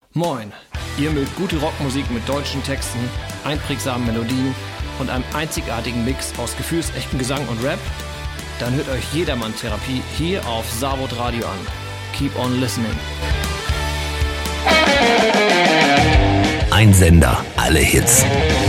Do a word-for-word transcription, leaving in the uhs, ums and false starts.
Moin, ihr mögt gute Rockmusik mit deutschen Texten, einprägsamen Melodien und einem einzigartigen Mix aus gefühlsechten Gesang und Rap? Dann hört euch Jedermann Therapie hier auf Savod Radio an. Keep on listening. Ein Sender, alle Hits.